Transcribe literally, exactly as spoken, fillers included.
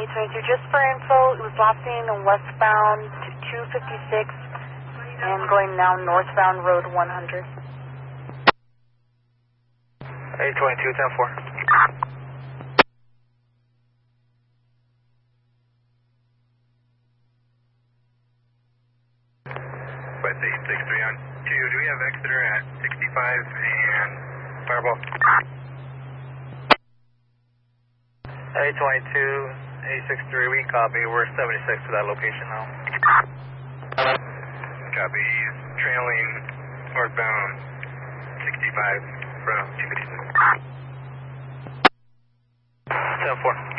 eight twenty-two, just for info, it was last seen westbound to two fifty-six and going now northbound road one hundred. eight twenty-two, ten four. West eight six three on two, do we have Exeter at sixty-five and Fireball? eight twenty-two, eight six three, we copy. We're seventy-six to that location now. Copy. Trailing northbound sixty-five from two fifty-six. ten four.